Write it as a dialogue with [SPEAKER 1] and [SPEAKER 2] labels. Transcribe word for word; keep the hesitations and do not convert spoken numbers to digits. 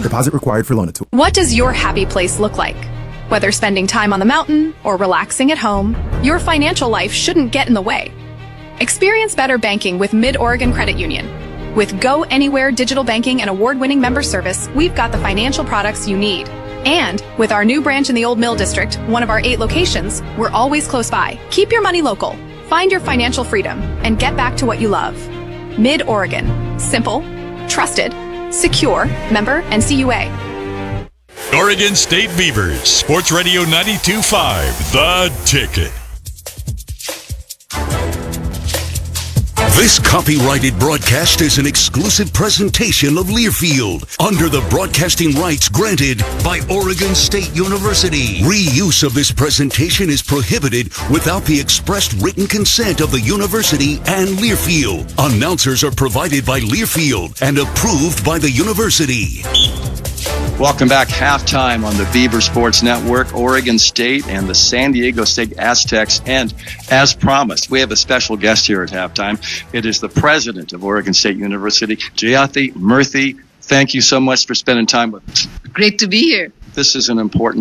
[SPEAKER 1] Deposit required for Loan-A-Tool.
[SPEAKER 2] What does your happy place look like? Whether spending time on the mountain or relaxing at home, your financial life shouldn't get in the way. Experience better banking with Mid-Oregon Credit Union. With Go Anywhere digital banking and award-winning member service, we've got the financial products you need. And with our new branch in the Old Mill District, one of our eight locations, we're always close by. Keep your money local, find your financial freedom, and get back to what you love. Mid-Oregon. Simple, trusted, secure, member N C U A.
[SPEAKER 3] Oregon State Beavers, Sports Radio ninety-two point five, The Ticket.
[SPEAKER 4] This copyrighted broadcast is an exclusive presentation of Learfield under the broadcasting rights granted by Oregon State University. Reuse of this presentation is prohibited without the expressed written consent of the university and Learfield. Announcers are provided by Learfield and approved by the university.
[SPEAKER 5] Welcome back. Halftime on the Beaver Sports Network, Oregon State and the San Diego State Aztecs. And as promised, we have a special guest here at halftime. It is the president of Oregon State University, Jayathi Murthy. Thank you so much for spending time with us.
[SPEAKER 6] Great to be here.
[SPEAKER 5] This is an important